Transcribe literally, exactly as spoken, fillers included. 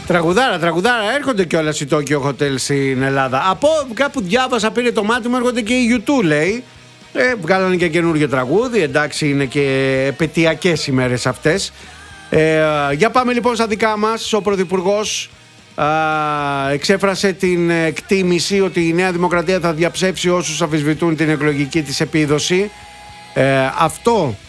Τραγουδάρα, τραγουδάρα. Έρχονται κιόλας οι Tokyo Hotel στην Ελλάδα. Από κάπου διάβασα, πήρε το μάτι μου, έρχονται και οι γιου τού, λέει. Ε, βγάλανε και καινούργιο τραγούδι. Εντάξει, είναι και επαιτειακές ημέρες αυτές. Ε, για πάμε λοιπόν στα δικά μας. Ο Πρωθυπουργός α, εξέφρασε την εκτίμηση ότι η Νέα Δημοκρατία θα διαψεύσει όσους αμφισβητούν την εκλογική της επίδοση. Ε, αυτό